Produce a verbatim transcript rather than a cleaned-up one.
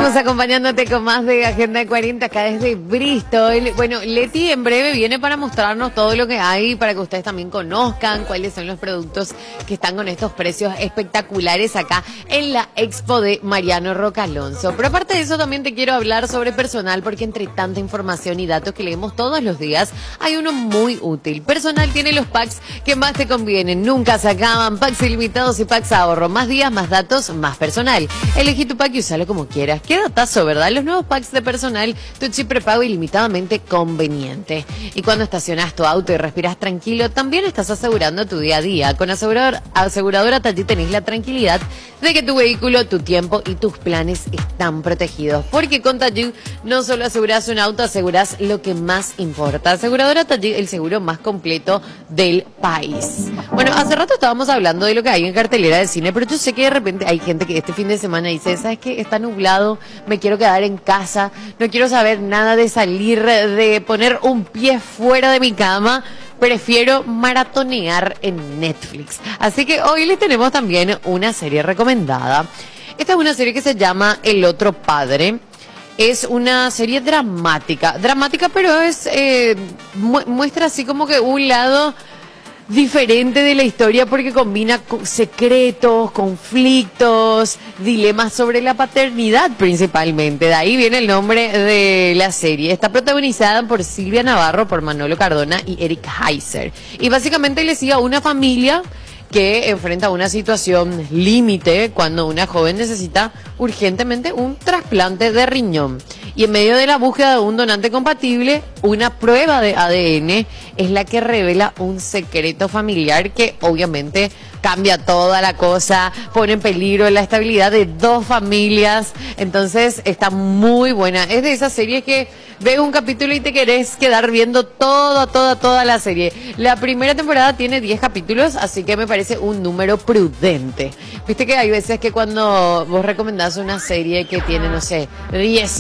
Seguimos acompañándote con más de Agenda de cuarenta acá desde Bristol. Bueno, Leti en breve viene para mostrarnos todo lo que hay, para que ustedes también conozcan cuáles son los productos que están con estos precios espectaculares acá en la Expo de Mariano Rocalonso. Pero aparte de eso también te quiero hablar sobre personal, porque entre tanta información y datos que leemos todos los días, hay uno muy útil. Personal tiene los packs que más te convienen, nunca se acaban, packs ilimitados y packs ahorro. Más días, más datos, más personal. Elegí tu pack y usalo como quieras. Qué datazo, ¿verdad? Los nuevos packs de personal, tu chip prepago ilimitadamente conveniente. Y cuando estacionas tu auto y respiras tranquilo, también estás asegurando tu día a día. Con asegurador, aseguradora Tallí tenés la tranquilidad de que tu vehículo, tu tiempo y tus planes están protegidos. Porque con Tallí no solo aseguras un auto, aseguras lo que más importa. Aseguradora Tallí, el seguro más completo del país. Bueno, hace rato estábamos hablando de lo que hay en cartelera de cine, pero yo sé que de repente hay gente que este fin de semana dice, ¿sabes qué? Está nublado, me quiero quedar en casa, no quiero saber nada de salir, de poner un pie fuera de mi cama, prefiero maratonear en Netflix. Así que hoy les tenemos también una serie recomendada. Esta es una serie que se llama El Otro Padre. Es una serie dramática, dramática pero es eh, mu muestra así como que un lado diferente de la historia, porque combina secretos, conflictos, dilemas sobre la paternidad principalmente. De ahí viene el nombre de la serie. Está protagonizada por Silvia Navarro, por Manolo Cardona y Eric Heiser. Y básicamente le sigue a una familia que enfrenta una situación límite cuando una joven necesita urgentemente un trasplante de riñón. Y en medio de la búsqueda de un donante compatible, una prueba de A D N es la que revela un secreto familiar que obviamente cambia toda la cosa, pone en peligro la estabilidad de dos familias. Entonces está muy buena. Es de esas series que ves un capítulo y te querés quedar viendo toda, toda, toda la serie. La primera temporada tiene diez capítulos, así que me parece un número prudente. Viste que hay veces que cuando vos recomendás una serie que tiene, no sé, diez